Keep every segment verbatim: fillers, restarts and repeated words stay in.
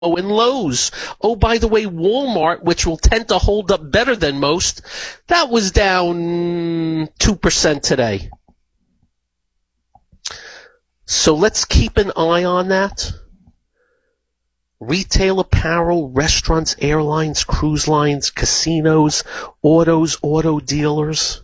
Oh, and Lowe's. Oh, by the way, Walmart, which will tend to hold up better than most, that was down two percent today. So let's keep an eye on that. Retail, apparel, restaurants, airlines, cruise lines, casinos, autos, auto dealers,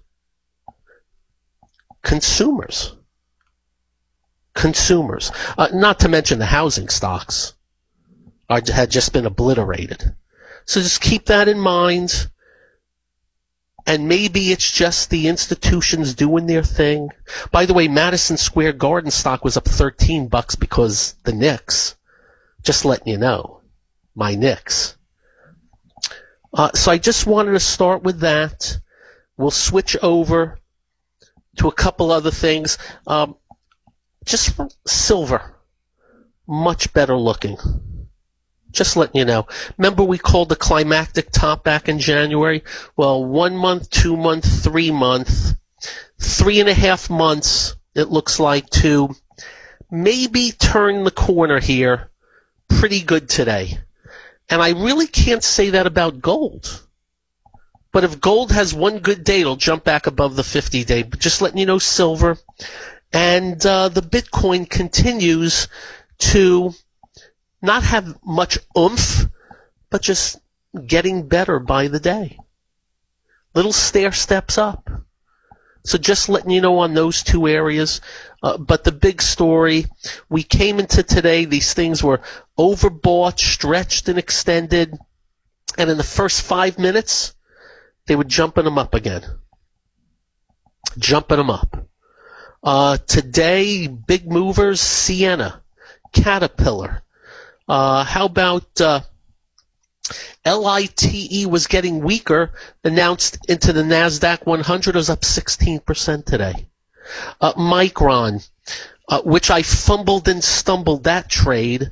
consumers. Consumers. Uh, not to mention the housing stocks are, had just been obliterated. So just keep that in mind. And maybe it's just the institutions doing their thing. By the way, Madison Square Garden stock was up thirteen bucks because the Knicks. Just letting you know. My Knicks. Uh, so I just wanted to start with that. We'll switch over to a couple other things. Um, just silver. Much better looking. Just letting you know. Remember we called the climactic top back in January? Well, one month, two month, three month, three and a half months, it looks like, to maybe turn the corner here pretty good today. And I really can't say that about gold. But if gold has one good day, it'll jump back above the fifty-day. But just letting you know, silver. And uh, the Bitcoin continues to not have much oomph, but just getting better by the day. Little stair steps up. So just letting you know on those two areas. Uh, but the big story, we came into today, these things were overbought, stretched, and extended. And in the first five minutes, they were jumping them up again. Jumping them up. Uh, today, big movers, Sienna, Caterpillar. Uh, how about uh, L I T E was getting weaker, announced into the NASDAQ one hundred, was up sixteen percent today. Uh, Micron, uh, which I fumbled and stumbled that trade,